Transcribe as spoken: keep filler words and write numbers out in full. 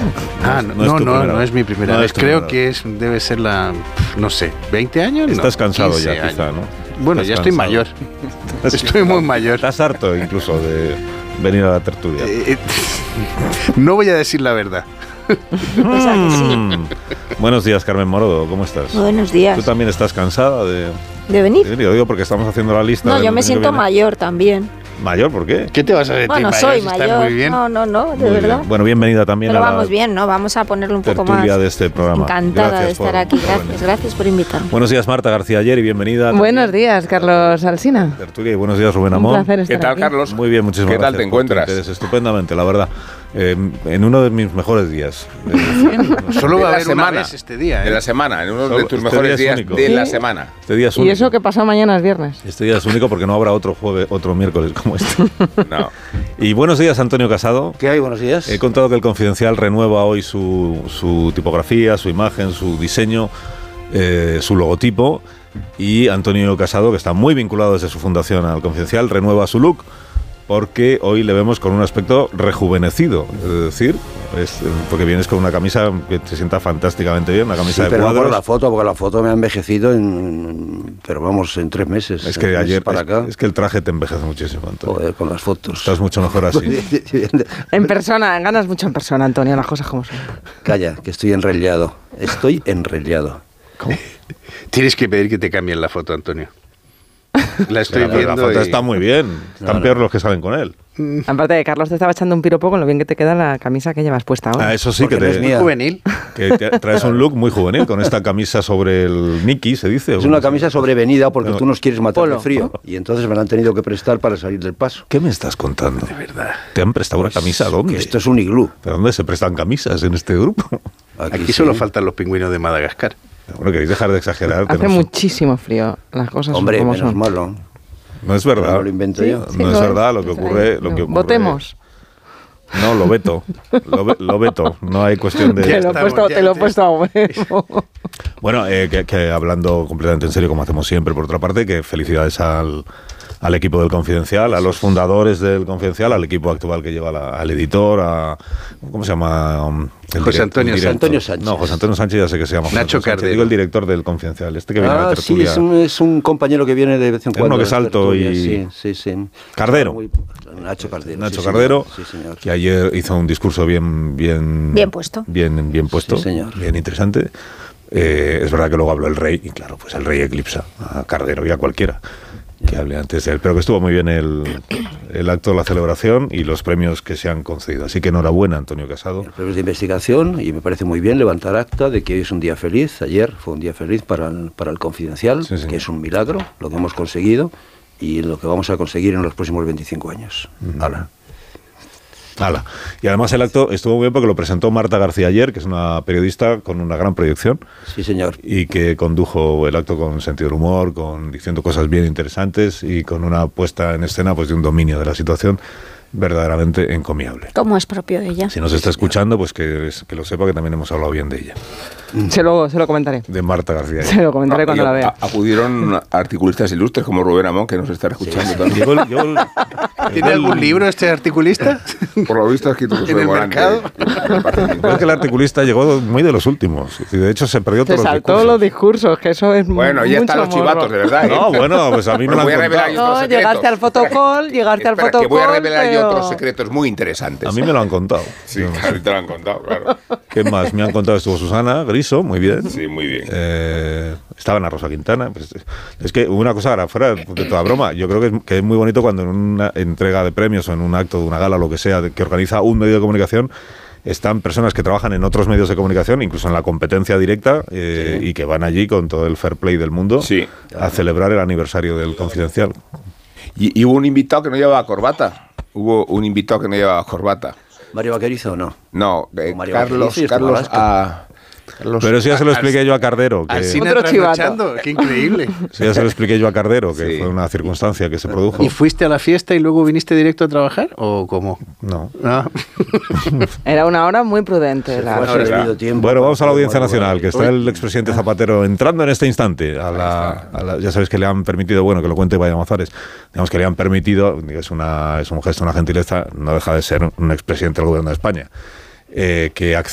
Ah, no, no, es, no, tu no, primera no vez. es mi primera No vez. es tu Creo primera que es, debe ser la, no sé, ¿veinte años? Estás No, cansado ya, quince quizá, años. ¿no? Bueno, Estás ya estoy cansado. mayor. Estoy muy mayor. Estás harto incluso de venir a la tertulia. Eh, eh, no voy a decir la verdad. O sea que sí. Mm. Buenos días, Carmen Morodo, ¿cómo estás? Buenos días. ¿Tú también estás cansada de, ¿De venir? de venir? Lo digo porque estamos haciendo la lista. No, del yo me año que siento viene. mayor también. ¿Mayor? ¿Por qué? ¿Qué te vas a decir? Bueno, mayor, soy si estás mayor. Muy bien. No, no, no, de Muy verdad. bien. Bueno, bienvenida también Pero a la vamos bien, ¿no? Vamos a ponerle un poco más. tertulia de este programa. Encantada Gracias de estar por- aquí. por Gracias, venir. gracias por invitarme. Buenos días, Marta García Ayer, y bienvenida. Buenos también días, Carlos Alsina. a la tertulia, y buenos días, Rubén Un Amón. placer estar ¿Qué tal, aquí. Carlos? Muy bien, muchísimas ¿Qué tal gracias. te por tu encuentras? interés. Estupendamente, la verdad. Eh, en uno de mis mejores días. Eh, Solo De va a la haber una semana. vez este día. De ¿eh? la semana, en uno Solo- de tus este mejores día es días único. de la Sí. semana. Este día es Y único. eso que pasado mañana es viernes. Este día es único porque no habrá otro jueves, otro miércoles como este. No. Y buenos días, Antonio Casado. ¿Qué hay? Buenos días. He contado que el Confidencial renueva hoy su, su tipografía, su imagen, su diseño, eh, su logotipo. Y Antonio Casado, que está muy vinculado desde su fundación al Confidencial, renueva su look porque hoy le vemos con un aspecto rejuvenecido. Es decir, es, porque vienes con una camisa que te sienta fantásticamente bien, una camisa Sí, de pero no cuadros. por la foto, porque la foto me ha envejecido en, pero vamos, en tres meses. Es que Tres ayer para es, acá. es que el traje te envejece muchísimo, Antonio. Joder, con las fotos. Estás mucho mejor así. En persona, ganas mucho en persona, Antonio, las cosas como son. Calla, que estoy enrollado. Estoy enrollado. Tienes que pedir que te cambien la foto, Antonio. La estoy Pero viendo. la foto y- está muy bien. Están No, no. peor los que salen con él. Aparte de Carlos te estaba echando un piropo con lo bien que te queda la camisa que llevas puesta ahora. Ah, eso sí Porque que no es te, mía. Juvenil. que te- traes un look muy juvenil con esta camisa sobre el Nicky, se dice. Es una camisa sobrevenida porque No. tú nos quieres matar Polo. de frío. Y entonces me la han tenido que prestar para salir del paso. ¿Qué me estás contando? De verdad. ¿Te han prestado una camisa? ¿Dónde? Que esto es un iglú. ¿Pero dónde se prestan camisas en este grupo? Aquí sí. solo faltan los pingüinos de Madagascar. Bueno, queréis dejar de exagerar. que Hace no, son- muchísimo frío, las cosas Hombre, son como menos son. malo. no es verdad. No lo invento Sí, yo. sí, no es lo verdad lo que Pues ocurre. ahí, Lo que no. ocurre- Votemos. No, lo veto. Lo, ve- lo veto. No hay cuestión de. Te lo he estamos, puesto, ya te lo he te- puesto a huevo. Bueno, eh, que, que hablando completamente en serio, como hacemos siempre, por otra parte, que felicidades al, al equipo del Confidencial, a los fundadores del Confidencial, al equipo actual que lleva la- al editor, a... ¿Cómo se llama? Um, el José direct- Antonio el director. Antonio Sánchez. No, José Antonio Sánchez ya sé que se llama. José Nacho Antonio Sánchez. Cardero. Digo el director del Confidencial, este que viene a la Ah, sí, tertulia. es un, es un compañero que viene de vez en Es cuando. uno que es a la alto tertulia, y- Sí, sí, sí. Cardero. Muy- Nacho Cardero. Nacho sí, señor. Cardero, Sí, señor. que ayer hizo un discurso bien... Bien, Bien puesto. Bien, bien puesto, Sí, señor. bien interesante. Eh, es verdad que luego habló el rey, y claro, pues el rey eclipsa a Cardero y a cualquiera que hable antes de él. Pero que estuvo muy bien el, el acto, la celebración y los premios que se han concedido. Así que enhorabuena, Antonio Casado. Premios de investigación, y me parece muy bien levantar acta de que hoy es un día feliz. Ayer fue un día feliz para el, para el Confidencial, Sí, señor. que es un milagro lo que hemos conseguido y lo que vamos a conseguir en los próximos veinticinco años. Hala. Hala. Y además el acto estuvo muy bien porque lo presentó Marta García Ayer, que es una periodista con una gran proyección Sí, señor. y que condujo el acto con sentido del humor, con diciendo cosas bien interesantes y con una puesta en escena pues de un dominio de la situación verdaderamente encomiable. Como es propio de ella. Si nos está escuchando, pues que, que lo sepa, que también hemos hablado bien de ella, Se lo, se lo comentaré. de Marta García Se Ayer. lo comentaré No, cuando y la a- vea. Acudieron articulistas ilustres como Rubén Amón, que nos está escuchando también. Llegó el- llegó el- ¿Tiene algún libro este articulista? Por lo visto ha escrito ¿En el mercado? Creo que el articulista llegó muy de los últimos. Y de hecho se perdió Se todos los saltó discursos. los discursos, que eso es Bueno, ya mucho están los morro. chivatos, de verdad. ¿eh? No, bueno, pues a mí me Os lo voy han a revelar contado. otros No, secretos. llegaste al fotocall, llegaste al Espera, fotocall. que voy a revelar yo pero- otros secretos muy interesantes. A mí me lo han contado. Sí, Yo no sé. claro, te lo han contado, claro. ¿Qué más? Me han contado, estuvo Susana Griso, muy bien. Sí, muy bien. Eh, estaba Ana Rosa Quintana. Pues, es que una cosa, ahora fuera de toda broma, yo creo que es, que es muy bonito cuando en una entrega de premios o en un acto de una gala, lo que sea, de- que organiza un medio de comunicación, están personas que trabajan en otros medios de comunicación, incluso en la competencia directa, eh, y que van allí con todo el fair play del mundo Sí. a celebrar el aniversario del Confidencial. Y, y hubo un invitado que no llevaba corbata. Hubo un invitado que no llevaba corbata. ¿Mario Vaquerizo o no? No, eh, O Mario Carlos, Vaquerizo y Esteban Carlos, Lasca. a, Carlos Pero eso ya se lo a- expliqué yo a Cardero. Que, Así Otro trasnochando, qué increíble. eso ya se lo expliqué yo a Cardero, que Sí. fue una circunstancia que se produjo. ¿Y fuiste a la fiesta y luego viniste directo a trabajar? ¿O cómo? No. Ah. Era una hora muy prudente. la- Fue a su debido tiempo. Bueno, vamos a la Audiencia Bueno, Nacional, que está Uy. el expresidente Zapatero entrando en este instante. A la, a la- ya sabéis que le han permitido, bueno, que lo cuente Vaya Mazares, digamos que le han permitido, es, una, es un gesto, una gentileza, no deja de ser un expresidente del Gobierno de España, eh, que